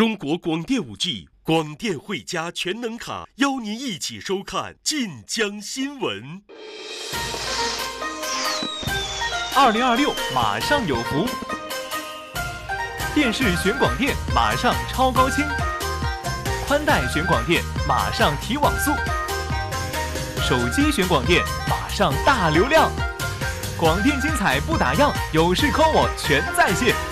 中国广电5G 广电汇佳全能卡，邀您一起收看晋江新闻。 2026马上有福，电视选广电马上超高清，宽带选广电马上提网速，手机选广电马上大流量，广电精彩不打烊，有事 call 我全在线。